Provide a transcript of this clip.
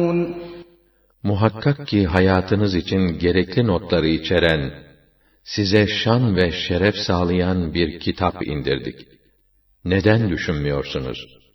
Muhakkak ki hayatınız için gerekli notları içeren, size şan ve şeref sağlayan bir kitap indirdik. Neden düşünmüyorsunuz?